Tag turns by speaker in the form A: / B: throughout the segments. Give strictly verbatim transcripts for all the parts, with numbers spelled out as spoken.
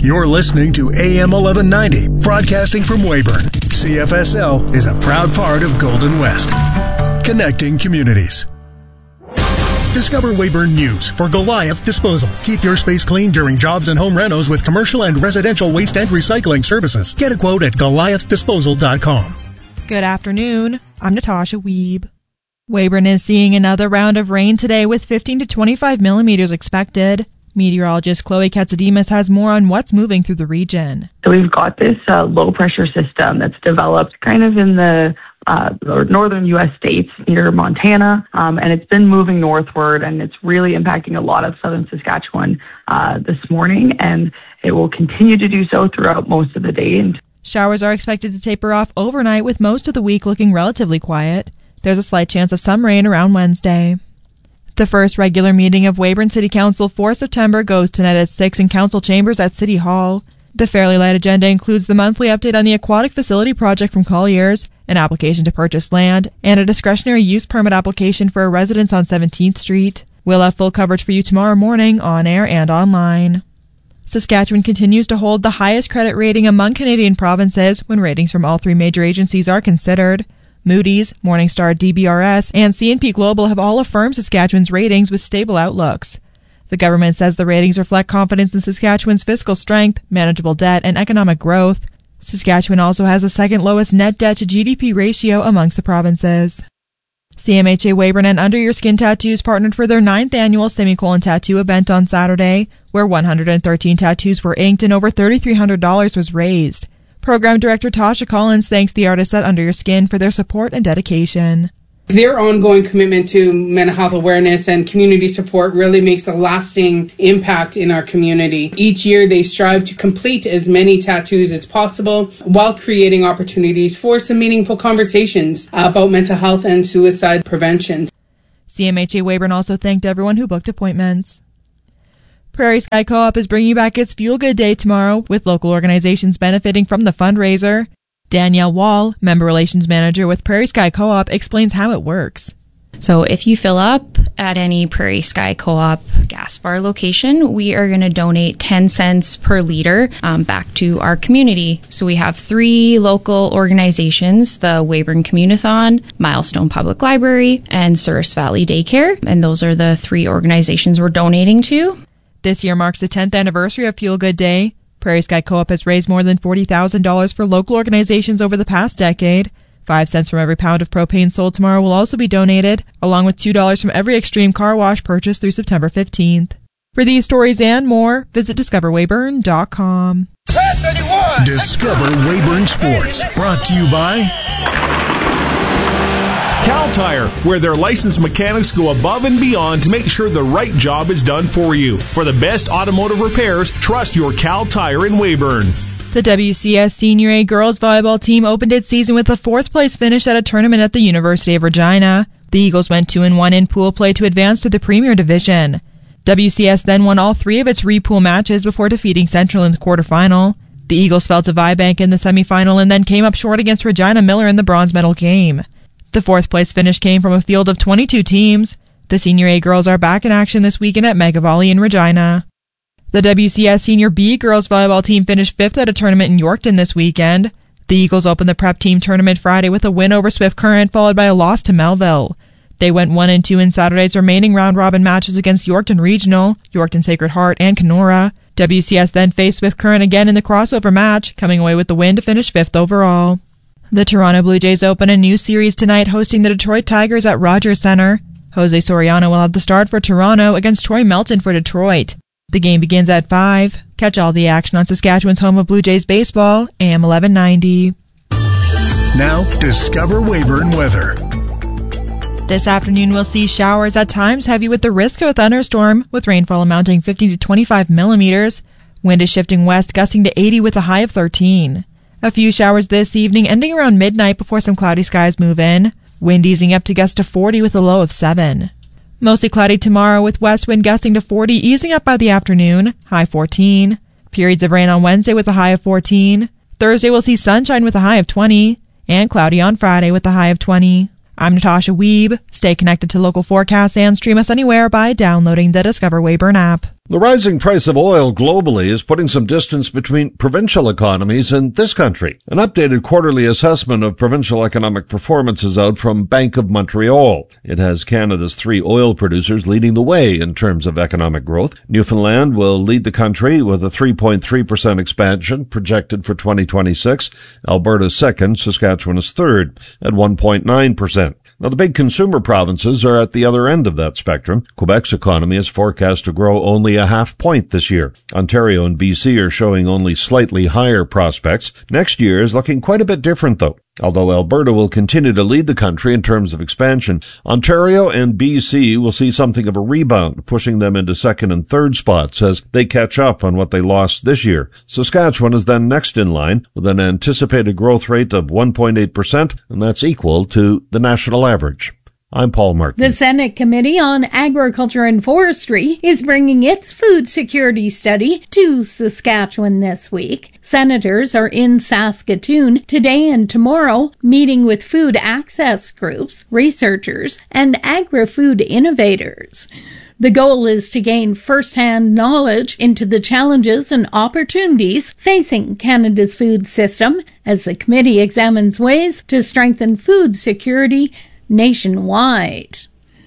A: You're listening to A M eleven ninety, broadcasting from Weyburn. C F S L is a proud part of Golden West, connecting communities. Discover Weyburn News for Goliath Disposal. Keep your space clean during jobs and home renos with commercial and residential waste and recycling services. Get a quote at goliath disposal dot com.
B: Good afternoon. I'm Natasha Wiebe. Weyburn is seeing another round of rain today with fifteen to twenty-five millimeters expected. Meteorologist Chloe Katsademas has more on what's moving through the region.
C: So we've got this uh, low-pressure system that's developed kind of in the uh, northern U S states near Montana, um, and it's been moving northward, and it's really impacting a lot of southern Saskatchewan uh, this morning, and it will continue to do so throughout most of the day. And
B: showers are expected to taper off overnight, with most of the week looking relatively quiet. There's a slight chance of some rain around Wednesday. The first regular meeting of Weyburn City Council for September goes tonight at six in Council Chambers at City Hall. The fairly light agenda includes the monthly update on the aquatic facility project from Colliers, an application to purchase land, and a discretionary use permit application for a residence on seventeenth Street. We'll have full coverage for you tomorrow morning, on air and online. Saskatchewan continues to hold the highest credit rating among Canadian provinces when ratings from all three major agencies are considered. Moody's, Morningstar, D B R S, and C and P Global have all affirmed Saskatchewan's ratings with stable outlooks. The government says the ratings reflect confidence in Saskatchewan's fiscal strength, manageable debt, and economic growth. Saskatchewan also has the second lowest net debt to G D P ratio amongst the provinces. C M H A Weyburn and Under Your Skin Tattoos partnered for their ninth annual Semicolon Tattoo event on Saturday, where one hundred thirteen tattoos were inked and over three thousand three hundred dollars was raised. Program Director Tasha Collins thanks the artists at Under Your Skin for their support and dedication.
D: Their ongoing commitment to mental health awareness and community support really makes a lasting impact in our community. Each year they strive to complete as many tattoos as possible while creating opportunities for some meaningful conversations about mental health and suicide prevention.
B: C M H A Weyburn also thanked everyone who booked appointments. Prairie Sky Co-op is bringing back its Fuel Good Day tomorrow, with local organizations benefiting from the fundraiser. Danielle Wall, Member Relations Manager with Prairie Sky Co-op, explains how it works.
E: So if you fill up at any Prairie Sky Co-op gas bar location, we are going to donate ten cents per liter um, back to our community. So we have three local organizations, the Weyburn Communithon, Milestone Public Library, and Souris Valley Daycare. And those are the three organizations we're donating to.
B: This year marks the tenth anniversary of Fuel Good Day. Prairie Sky Co-op has raised more than forty thousand dollars for local organizations over the past decade. Five cents from every pound of propane sold tomorrow will also be donated, along with two dollars from every Extreme car wash purchased through September fifteenth. For these stories and more, visit discover weyburn dot com.
A: Discover Weyburn Sports, brought to you by
F: Cal Tire, where their licensed mechanics go above and beyond to make sure the right job is done for you. For the best automotive repairs, trust your Cal Tire in Weyburn.
B: The W C S Senior A girls volleyball team opened its season with a fourth place finish at a tournament at the University of Regina. The Eagles went two and one in pool play to advance to the Premier Division. W C S then won all three of its re-pool matches before defeating Central in the quarterfinal. The Eagles fell to Vibank in the semifinal and then came up short against Regina Miller in the bronze medal game. The fourth place finish came from a field of twenty-two teams. The Senior A girls are back in action this weekend at Mega Volley in Regina. The W C S Senior B girls volleyball team finished fifth at a tournament in Yorkton this weekend. The Eagles opened the prep team tournament Friday with a win over Swift Current, followed by a loss to Melville. They went one and two in Saturday's remaining round-robin matches against Yorkton Regional, Yorkton Sacred Heart, and Kenora. W C S then faced Swift Current again in the crossover match, coming away with the win to finish fifth overall. The Toronto Blue Jays open a new series tonight, hosting the Detroit Tigers at Rogers Centre. Jose Soriano will have the start for Toronto against Troy Melton for Detroit. The game begins at five. Catch all the action on Saskatchewan's home of Blue Jays baseball, A M eleven ninety.
A: Now, discover Weyburn weather.
B: This afternoon we'll see showers at times, heavy with the risk of a thunderstorm, with rainfall amounting fifty to twenty-five millimeters. Wind is shifting west, gusting to eighty with a high of thirteen. A few showers this evening, ending around midnight before some cloudy skies move in. Wind easing up to gust to forty with a low of seven. Mostly cloudy tomorrow with west wind gusting to forty, easing up by the afternoon, high fourteen. Periods of rain on Wednesday with a high of fourteen. Thursday we'll see sunshine with a high of twenty. And cloudy on Friday with a high of twenty. I'm Natasha Wiebe. Stay connected to local forecasts and stream us anywhere by downloading the Discover Weyburn app.
G: The rising price of oil globally is putting some distance between provincial economies and this country. An updated quarterly assessment of provincial economic performance is out from Bank of Montreal. It has Canada's three oil producers leading the way in terms of economic growth. Newfoundland will lead the country with a three point three percent expansion projected for twenty twenty-six. Alberta second, Saskatchewan is third at one point nine percent. Now, the big consumer provinces are at the other end of that spectrum. Quebec's economy is forecast to grow only a half point this year. Ontario and B C are showing only slightly higher prospects. Next year is looking quite a bit different, though. Although Alberta will continue to lead the country in terms of expansion, Ontario and B C will see something of a rebound, pushing them into second and third spots as they catch up on what they lost this year. Saskatchewan is then next in line with an anticipated growth rate of one point eight percent, and that's equal to the national average. I'm Paul Martin.
H: The Senate Committee on Agriculture and Forestry is bringing its food security study to Saskatchewan this week. Senators are in Saskatoon today and tomorrow, meeting with food access groups, researchers, and agri-food innovators. The goal is to gain first-hand knowledge into the challenges and opportunities facing Canada's food system as the committee examines ways to strengthen food security nationwide.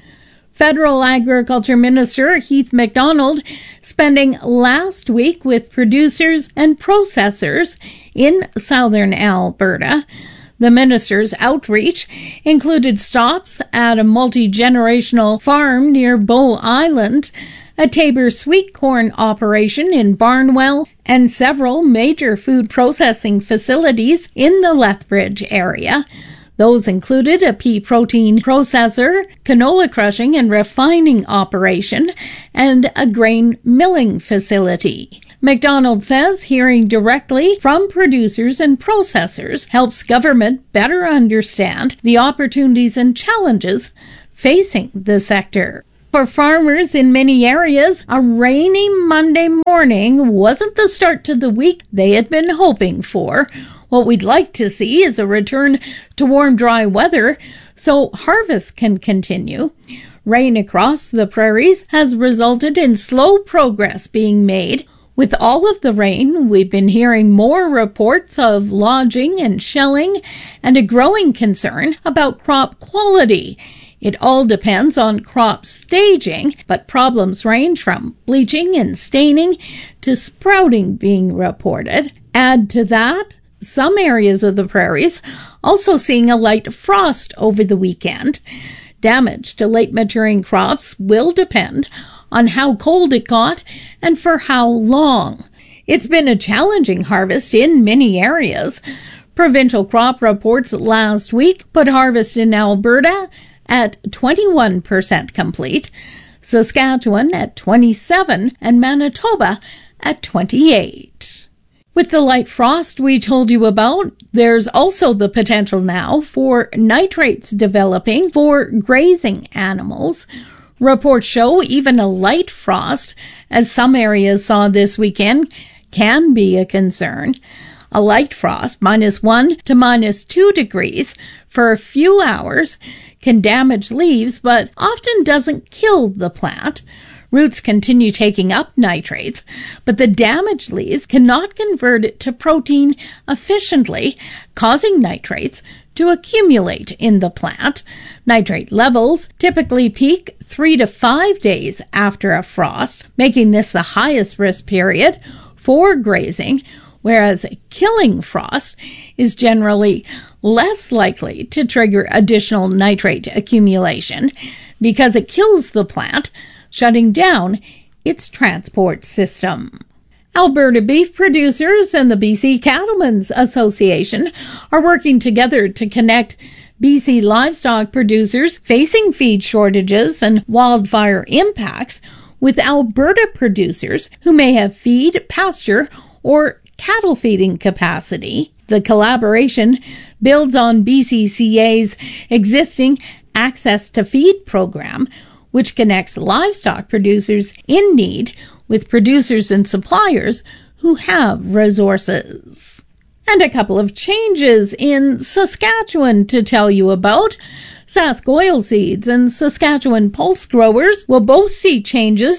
H: Federal Agriculture Minister Heath MacDonald spending last week with producers and processors in southern Alberta. The minister's outreach included stops at a multi-generational farm near Bow Island, a Tabor sweet corn operation in Barnwell, and several major food processing facilities in the Lethbridge area. Those included a pea protein processor, canola crushing and refining operation, and a grain milling facility. MacDonald says hearing directly from producers and processors helps government better understand the opportunities and challenges facing the sector. For farmers in many areas, a rainy Monday morning wasn't the start to the week they had been hoping for. What we'd like to see is a return to warm, dry weather so harvest can continue. Rain across the prairies has resulted in slow progress being made. With all of the rain, we've been hearing more reports of lodging and shelling and a growing concern about crop quality. It all depends on crop staging, but problems range from bleaching and staining to sprouting being reported. Add to that, some areas of the prairies also seeing a light frost over the weekend. Damage to late maturing crops will depend on how cold it got and for how long. It's been a challenging harvest in many areas. Provincial crop reports last week put harvest in Alberta at twenty-one percent complete, Saskatchewan at twenty-seven, and Manitoba at twenty-eight. With the light frost we told you about, there's also the potential now for nitrates developing for grazing animals. Reports show even a light frost, as some areas saw this weekend, can be a concern. A light frost, minus one to minus two degrees, for a few hours can damage leaves, but often doesn't kill the plant. Roots continue taking up nitrates, but the damaged leaves cannot convert it to protein efficiently, causing nitrates to accumulate in the plant. Nitrate levels typically peak three to five days after a frost, making this the highest risk period for grazing, whereas killing frost is generally less likely to trigger additional nitrate accumulation because it kills the plant, shutting down its transport system. Alberta beef producers and the B C Cattlemen's Association are working together to connect B C livestock producers facing feed shortages and wildfire impacts with Alberta producers who may have feed, pasture, or cattle feeding capacity. The collaboration builds on B C C A's existing Access to Feed program, which connects livestock producers in need with producers and suppliers who have resources. And a couple of changes in Saskatchewan to tell you about. Sask Oilseeds and Saskatchewan Pulse Growers will both see changes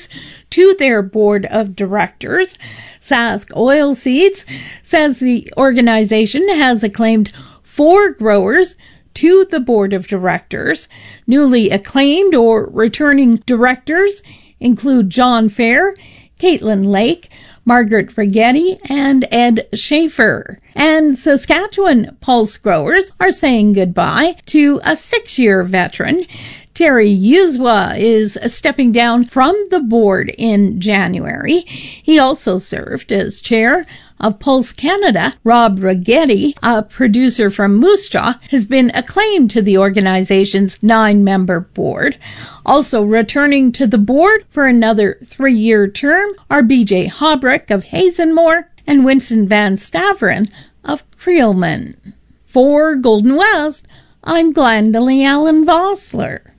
H: to their board of directors. Sask Oilseeds says the organization has acclaimed four growers to the board of directors. Newly acclaimed or returning directors include John Fair, Caitlin Lake, Margaret Rigetti, and Ed Schaefer. And Saskatchewan pulse growers are saying goodbye to a six-year veteran. Terry Yuzwa is stepping down from the board in January. He also served as chair of Pulse Canada. Rob Rigetti, a producer from Moose Jaw, has been acclaimed to the organization's nine-member board. Also returning to the board for another three-year term are B J Hobrick of Hazenmore and Winston Van Staveren of Creelman. For Golden West, I'm Glendalee Allen Vossler.